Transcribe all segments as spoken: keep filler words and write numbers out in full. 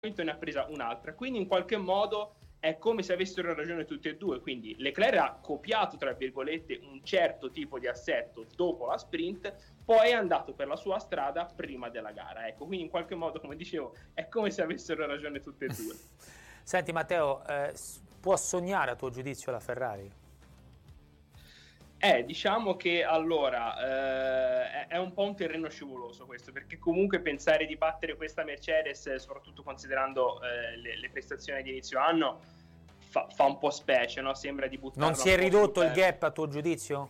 ne ha presa un'altra, quindi in qualche modo è come se avessero ragione tutti e due, quindi Leclerc ha copiato tra virgolette un certo tipo di assetto dopo la sprint, poi è andato per la sua strada prima della gara, ecco, quindi in qualche modo, come dicevo, è come se avessero ragione tutti e due. Senti Matteo, eh, può sognare a tuo giudizio la Ferrari? Eh, diciamo che allora eh, è un po' un terreno scivoloso questo, perché comunque pensare di battere questa Mercedes, soprattutto considerando eh, le, le prestazioni di inizio anno, fa, fa un po' specie, no? Sembra di buttarla. Non si è ridotto il gap a tuo giudizio?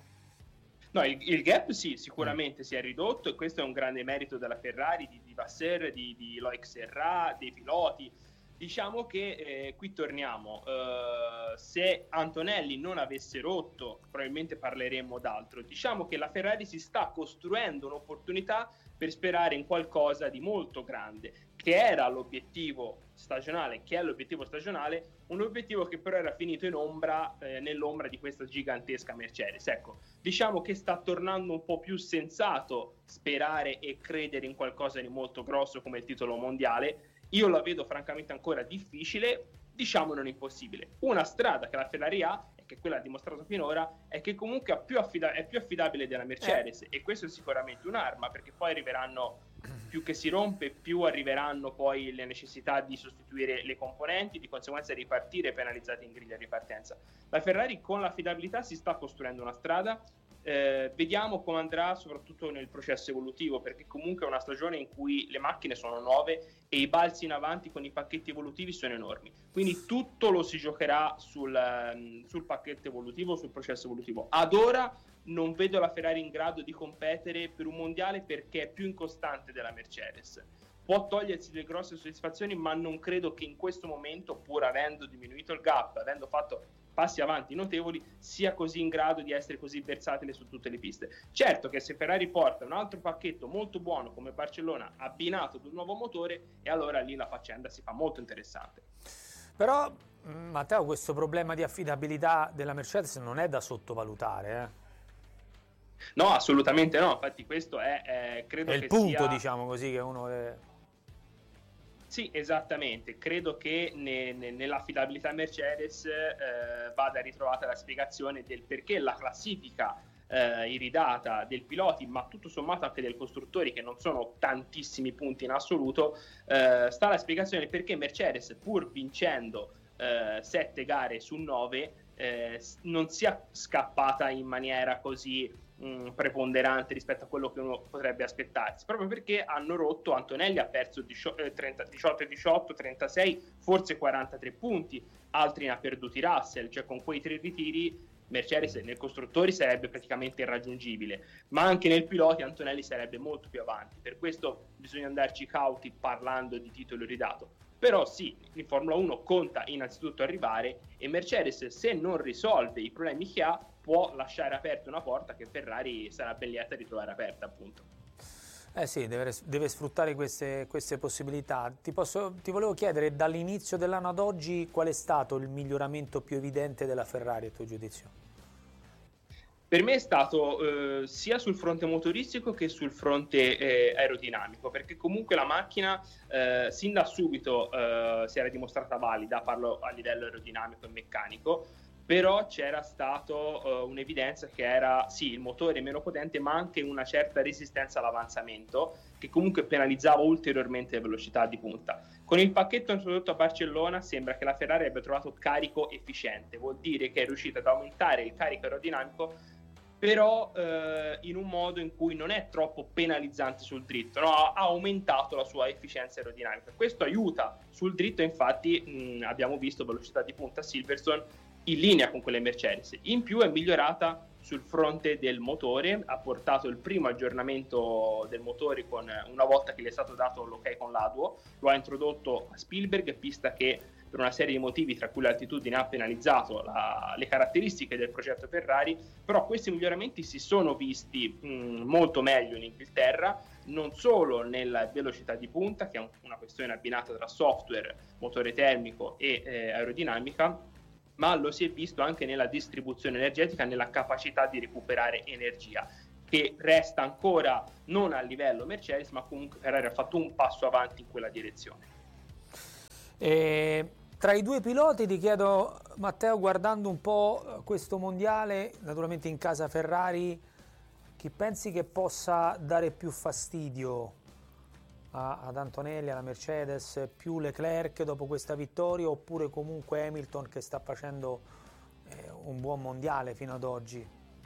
No, il, il gap sì, sicuramente mm. si è ridotto, e questo è un grande merito della Ferrari, di, di Vasseur, di, di Loic Serra, dei piloti. Diciamo che eh, qui torniamo, uh, se Antonelli non avesse rotto probabilmente parleremmo d'altro. Diciamo che la Ferrari si sta costruendo un'opportunità per sperare in qualcosa di molto grande, che era l'obiettivo stagionale, che è l'obiettivo stagionale, un obiettivo che però era finito in ombra, eh, nell'ombra di questa gigantesca Mercedes. Ecco, diciamo che sta tornando un po' più sensato sperare e credere in qualcosa di molto grosso come il titolo mondiale. Io la vedo francamente ancora difficile, diciamo non impossibile. Una strada che la Ferrari ha, e che quella ha dimostrato finora, è che comunque è più, affida- è più affidabile della Mercedes, eh. e questo è sicuramente un'arma, perché poi arriveranno, più che si rompe, più arriveranno poi le necessità di sostituire le componenti, di conseguenza ripartire penalizzati in griglia di ripartenza. La Ferrari con l'affidabilità si sta costruendo una strada. Eh, vediamo come andrà soprattutto nel processo evolutivo, perché comunque è una stagione in cui le macchine sono nuove e i balzi in avanti con i pacchetti evolutivi sono enormi, quindi tutto lo si giocherà sul, um, sul pacchetto evolutivo, sul processo evolutivo. Ad ora non vedo la Ferrari in grado di competere per un mondiale, perché è più incostante della Mercedes. Può togliersi delle grosse soddisfazioni, ma non credo che in questo momento, pur avendo diminuito il gap, avendo fatto passi avanti notevoli, sia così in grado di essere così versatile su tutte le piste. Certo che se Ferrari porta un altro pacchetto molto buono come Barcellona, abbinato ad un nuovo motore, e allora lì la faccenda si fa molto interessante. Però Matteo, questo problema di affidabilità della Mercedes non è da sottovalutare, eh? No, assolutamente no, infatti questo è, è credo è il che punto, sia... diciamo così, che uno deve... Sì, esattamente, credo che ne, ne, nell'affidabilità Mercedes eh, vada ritrovata la spiegazione del perché la classifica eh, iridata del piloti, ma tutto sommato anche dei costruttori, che non sono tantissimi punti in assoluto, eh, sta la spiegazione perché Mercedes, pur vincendo eh, sette gare su nove, eh, non sia scappata in maniera così preponderante rispetto a quello che uno potrebbe aspettarsi, proprio perché hanno rotto. Antonelli ha perso diciotto e diciotto, trentasei, forse quarantatré punti, altri ne ha perduti Russell, cioè con quei tre ritiri Mercedes nei costruttori sarebbe praticamente irraggiungibile, ma anche nel piloti Antonelli sarebbe molto più avanti. Per questo bisogna andarci cauti parlando di titolo ridato. Però sì, in Formula uno conta innanzitutto arrivare, e Mercedes, se non risolve i problemi che ha, può lasciare aperta una porta che Ferrari sarà ben lieta di trovare aperta, appunto. Eh sì, deve, deve sfruttare queste, queste possibilità. Ti, posso, ti volevo chiedere, dall'inizio dell'anno ad oggi, qual è stato il miglioramento più evidente della Ferrari, a tuo giudizio? Per me è stato eh, sia sul fronte motoristico che sul fronte eh, aerodinamico, perché comunque la macchina eh, sin da subito eh, si era dimostrata valida, parlo a livello aerodinamico e meccanico, però c'era stato uh, un'evidenza che era sì il motore meno potente, ma anche una certa resistenza all'avanzamento, che comunque penalizzava ulteriormente le velocità di punta. Con il pacchetto introdotto a Barcellona sembra che la Ferrari abbia trovato carico efficiente, vuol dire che è riuscita ad aumentare il carico aerodinamico, però eh, in un modo in cui non è troppo penalizzante sul dritto, no? Ha aumentato la sua efficienza aerodinamica. Questo aiuta sul dritto, infatti mh, abbiamo visto velocità di punta Silverstone in linea con quelle Mercedes. In più è migliorata sul fronte del motore, ha portato il primo aggiornamento del motore con, una volta che gli è stato dato l'ok con l'A D U O, lo ha introdotto a Spielberg, pista che per una serie di motivi, tra cui l'altitudine, ha penalizzato la, le caratteristiche del progetto Ferrari, però questi miglioramenti si sono visti mh, molto meglio in Inghilterra, non solo nella velocità di punta, che è un, una questione abbinata tra software, motore termico e eh, aerodinamica, ma lo si è visto anche nella distribuzione energetica, nella capacità di recuperare energia, che resta ancora non a livello Mercedes, ma comunque Ferrari ha fatto un passo avanti in quella direzione. E tra i due piloti ti chiedo, Matteo, guardando un po' questo mondiale, naturalmente in casa Ferrari, chi pensi che possa dare più fastidio a, ad Antonelli, alla Mercedes, più Leclerc dopo questa vittoria, oppure comunque Hamilton che sta facendo eh, un buon mondiale fino ad oggi?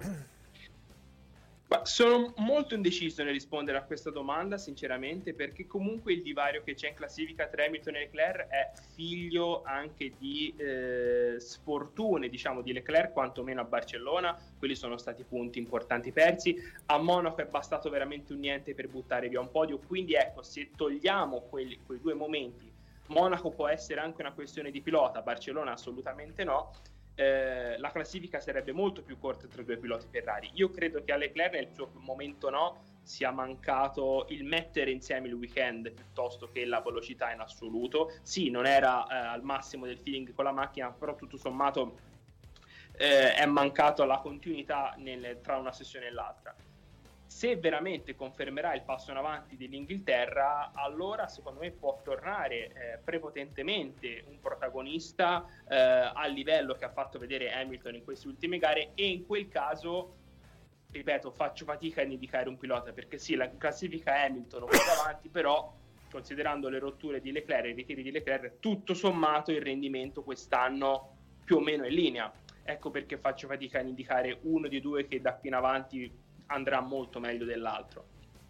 Ma sono molto indeciso nel rispondere a questa domanda, sinceramente, perché comunque il divario che c'è in classifica tra Hamilton e Leclerc è figlio anche di eh, sfortune, diciamo, di Leclerc, quantomeno a Barcellona. Quelli sono stati punti importanti persi. A Monaco è bastato veramente un niente per buttare via un podio, quindi ecco, se togliamo quelli, quei due momenti, Monaco può essere anche una questione di pilota, Barcellona assolutamente no. Eh, la classifica sarebbe molto più corta tra i due piloti Ferrari. Io credo che a Leclerc nel suo momento no sia mancato il mettere insieme il weekend piuttosto che la velocità in assoluto. Sì, non era eh, al massimo del feeling con la macchina, però tutto sommato eh, è mancato la continuità nel, tra una sessione e l'altra. Se veramente confermerà il passo in avanti dell'Inghilterra, allora secondo me può tornare eh, prepotentemente un protagonista eh, al livello che ha fatto vedere Hamilton in queste ultime gare, e in quel caso, ripeto, faccio fatica a indicare un pilota, perché sì, la classifica Hamilton un po' davanti, però considerando le rotture di Leclerc e i ritiri di Leclerc, tutto sommato il rendimento quest'anno più o meno è in linea. Ecco perché faccio fatica a indicare uno di due che da qui in avanti andrà molto meglio dell'altro.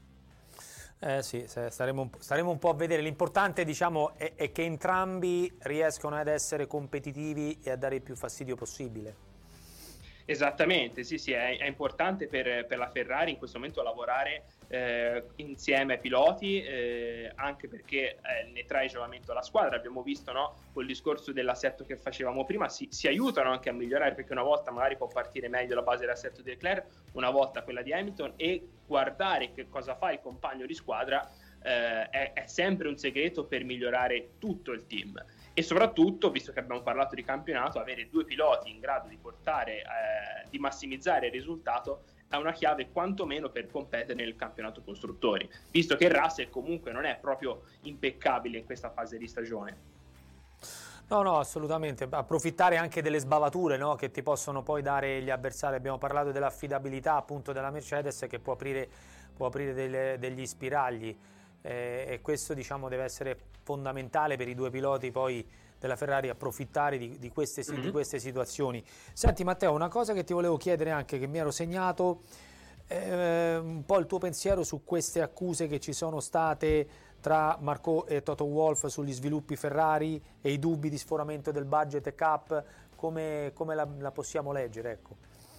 Eh sì, staremo un, staremo un po' a vedere. L'importante, diciamo, è, è che entrambi riescono ad essere competitivi e a dare il più fastidio possibile. Esattamente, sì, sì, è, è importante per, per la Ferrari in questo momento lavorare eh, insieme ai piloti, eh, anche perché eh, ne trae giovamento la squadra. Abbiamo visto, no, col discorso dell'assetto che facevamo prima, si, si aiutano anche a migliorare, perché una volta magari può partire meglio la base dell'assetto di Leclerc, una volta quella di Hamilton, e guardare che cosa fa il compagno di squadra eh, è, è sempre un segreto per migliorare tutto il team. E soprattutto, visto che abbiamo parlato di campionato, avere due piloti in grado di portare, eh, di massimizzare il risultato è una chiave quantomeno per competere nel campionato costruttori, visto che Russell comunque non è proprio impeccabile in questa fase di stagione. No, no, assolutamente. Approfittare anche delle sbavature, no, che ti possono poi dare gli avversari. Abbiamo parlato dell'affidabilità appunto della Mercedes, che può aprire, può aprire delle, degli spiragli. Eh, e questo, diciamo, deve essere fondamentale per i due piloti poi della Ferrari, approfittare di, di, queste, mm-hmm. di queste situazioni. Senti Matteo, una cosa che ti volevo chiedere anche, che mi ero segnato, eh, un po' il tuo pensiero su queste accuse che ci sono state tra Marco e Toto Wolff sugli sviluppi Ferrari e i dubbi di sforamento del budget e cap. Come, come la, la possiamo leggere, ecco?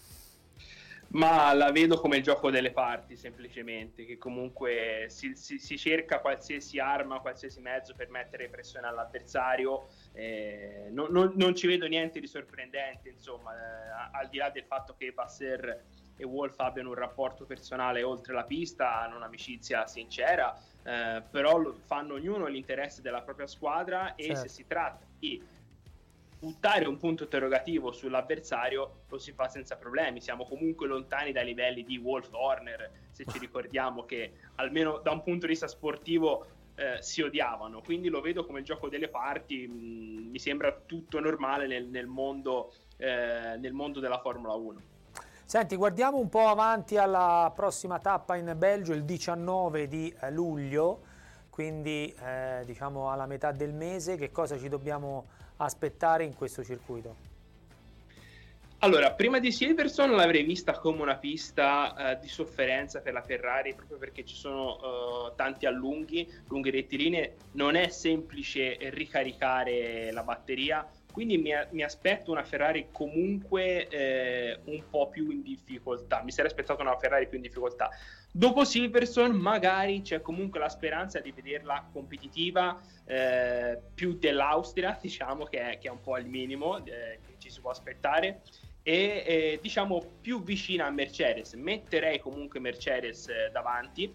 Ma la vedo come il gioco delle parti, semplicemente, che comunque si, si, si cerca qualsiasi arma, qualsiasi mezzo per mettere pressione all'avversario. Eh, non, non, non ci vedo niente di sorprendente, insomma, eh, al di là del fatto che Vasseur e Wolff abbiano un rapporto personale oltre la pista, hanno un'amicizia sincera, eh, però lo, fanno ognuno l'interesse della propria squadra, e certo, se si tratta di buttare un punto interrogativo sull'avversario lo si fa senza problemi. Siamo comunque lontani dai livelli di Wolff Horner, se ci ricordiamo che almeno da un punto di vista sportivo eh, si odiavano, quindi lo vedo come il gioco delle parti. Mh, mi sembra tutto normale nel, nel, mondo, eh, nel mondo della Formula uno. Senti, guardiamo un po' avanti alla prossima tappa in Belgio, il diciannove di luglio, quindi eh, diciamo alla metà del mese. Che cosa ci dobbiamo aspettare in questo circuito? Allora, prima di Silverstone l'avrei vista come una pista eh, di sofferenza per la Ferrari, proprio perché ci sono uh, tanti allunghi, lunghe rettilinee, non è semplice ricaricare la batteria, quindi mi, mi aspetto una Ferrari comunque eh, un po' più in difficoltà. Mi sarei aspettato una Ferrari più in difficoltà. Dopo Silverstone magari c'è comunque la speranza di vederla competitiva, eh, più dell'Austria, diciamo, che è, che è un po' il minimo eh, che ci si può aspettare, e eh, diciamo più vicina a Mercedes. Metterei comunque Mercedes eh, davanti,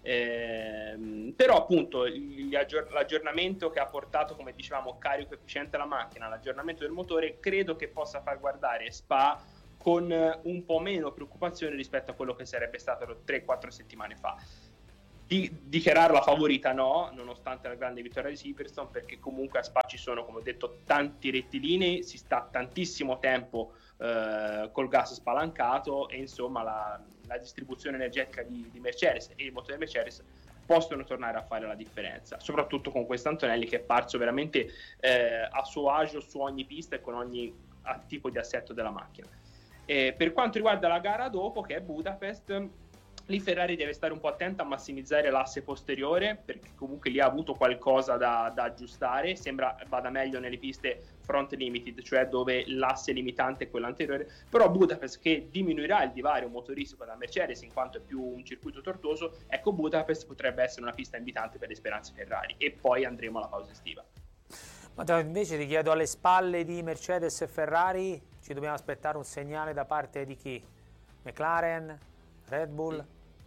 eh, però appunto aggior- l'aggiornamento che ha portato, come dicevamo, carico efficiente alla macchina, l'aggiornamento del motore, credo che possa far guardare Spa con un po' meno preoccupazione rispetto a quello che sarebbe stato tre quattro settimane fa. di dichiararla favorita no, nonostante la grande vittoria di Silverstone, perché comunque a Spa ci sono, come ho detto, tanti rettilinei, si sta tantissimo tempo eh, col gas spalancato e insomma la, la distribuzione energetica di, di Mercedes e il motore Mercedes possono tornare a fare la differenza, soprattutto con questo Antonelli che è parso veramente eh, a suo agio su ogni pista e con ogni tipo di assetto della macchina. E per quanto riguarda la gara dopo, che è Budapest, lì Ferrari deve stare un po' attenta a massimizzare l'asse posteriore, perché comunque lì ha avuto qualcosa da, da aggiustare. Sembra vada meglio nelle piste front limited, cioè dove l'asse limitante è quello anteriore, però Budapest, che diminuirà il divario motoristico da Mercedes in quanto è più un circuito tortuoso, ecco Budapest potrebbe essere una pista invitante per le speranze Ferrari. E poi andremo alla pausa estiva. Ma invece ti chiedo, alle spalle di Mercedes e Ferrari ci dobbiamo aspettare un segnale da parte di chi? McLaren? Red Bull?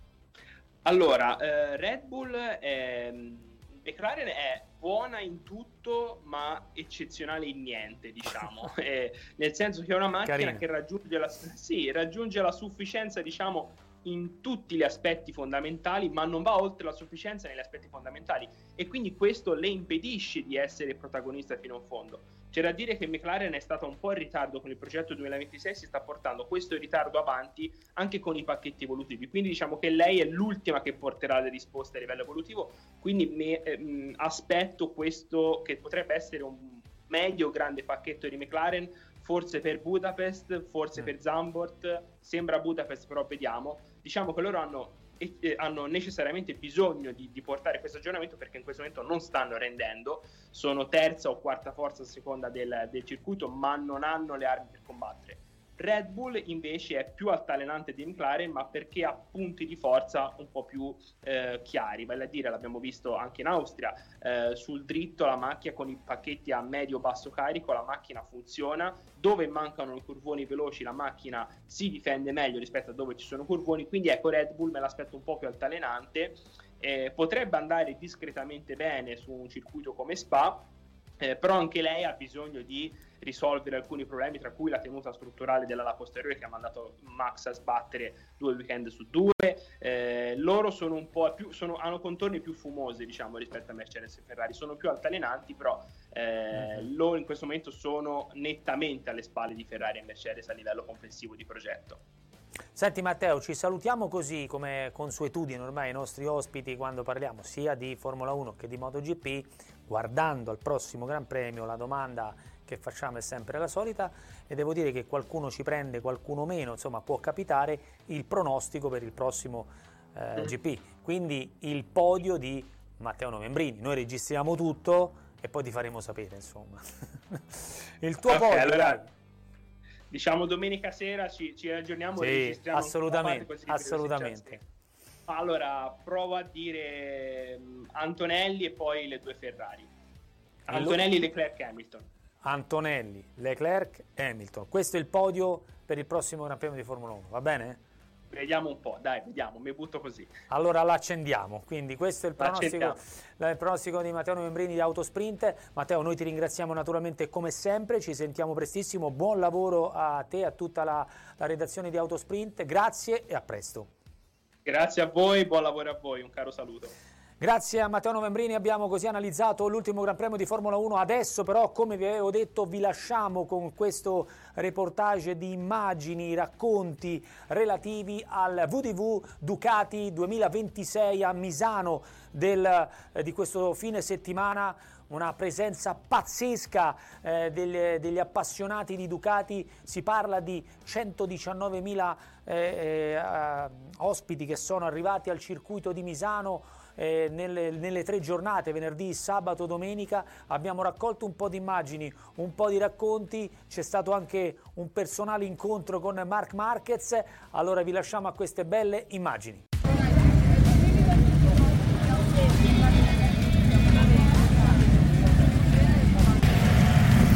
Allora, eh, Red Bull è, McLaren è buona in tutto ma eccezionale in niente, diciamo, eh, nel senso che è una macchina Carina. che raggiunge la, sì, raggiunge la sufficienza, diciamo, in tutti gli aspetti fondamentali, ma non va oltre la sufficienza negli aspetti fondamentali, e quindi questo le impedisce di essere protagonista fino in fondo. C'è da dire che McLaren è stata un po' in ritardo con il progetto duemilaventisei, si sta portando questo ritardo avanti anche con i pacchetti evolutivi, quindi diciamo che lei è l'ultima che porterà le risposte a livello evolutivo, quindi me, ehm, aspetto questo che potrebbe essere un medio grande pacchetto di McLaren, forse per Budapest, forse mm. per Zandvoort, sembra Budapest, però vediamo. Diciamo che loro hanno, eh, hanno necessariamente bisogno di, di portare questo aggiornamento, perché in questo momento non stanno rendendo, sono terza o quarta forza a seconda del, del circuito, ma non hanno le armi per combattere. Red Bull invece è più altalenante di McLaren, ma perché ha punti di forza un po' più eh, chiari, vale a dire, l'abbiamo visto anche in Austria, eh, sul dritto la macchina con i pacchetti a medio-basso carico, la macchina funziona, dove mancano i curvoni veloci la macchina si difende meglio rispetto a dove ci sono curvoni, quindi ecco Red Bull me l'aspetto un po' più altalenante, eh, potrebbe andare discretamente bene su un circuito come Spa, eh, però anche lei ha bisogno di risolvere alcuni problemi, tra cui la tenuta strutturale dell'ala posteriore che ha mandato Max a sbattere due weekend su due. Eh, loro sono un po' più, sono, hanno contorni più fumosi, diciamo, rispetto a Mercedes e Ferrari, sono più altalenanti, però eh, mm-hmm. loro in questo momento sono nettamente alle spalle di Ferrari e Mercedes a livello complessivo di progetto. Senti Matteo, ci salutiamo così come consuetudine ormai i nostri ospiti quando parliamo sia di Formula uno che di MotoGP, guardando al prossimo Gran Premio. La domanda che facciamo è sempre la solita e devo dire che qualcuno ci prende, qualcuno meno, insomma può capitare, il pronostico per il prossimo eh, G P, quindi il podio di Matteo Novembrini. Noi registriamo tutto e poi ti faremo sapere, insomma. Il tuo okay, podio, allora, diciamo domenica sera ci, ci aggiorniamo, sì, e registriamo assolutamente, parte, assolutamente. Allora provo a dire Antonelli e poi le due Ferrari. Antonelli, Leclerc, Hamilton. Antonelli, Leclerc, Hamilton. Questo è il podio per il prossimo Gran Premio di Formula uno, va bene? Vediamo un po', dai, vediamo, mi butto così. Allora l'accendiamo, quindi questo è il pronostico, il pronostico di Matteo Novembrini di Autosprint. Matteo, noi ti ringraziamo naturalmente come sempre, ci sentiamo prestissimo, buon lavoro a te e a tutta la, la redazione di Autosprint, grazie e a presto. Grazie a voi, buon lavoro a voi, un caro saluto. Grazie a Matteo Novembrini, abbiamo così analizzato l'ultimo Gran Premio di Formula uno. Adesso però, come vi avevo detto, vi lasciamo con questo reportage di immagini, racconti relativi al V D V Ducati duemilaventisei a Misano del, eh, di questo fine settimana. Una presenza pazzesca eh, delle, degli appassionati di Ducati, si parla di centodiciannovemila eh, eh, ospiti che sono arrivati al circuito di Misano. Eh, nelle, nelle tre giornate, venerdì, sabato, domenica, abbiamo raccolto un po' di immagini, un po' di racconti, c'è stato anche un personale incontro con Marc Marquez, allora vi lasciamo a queste belle immagini.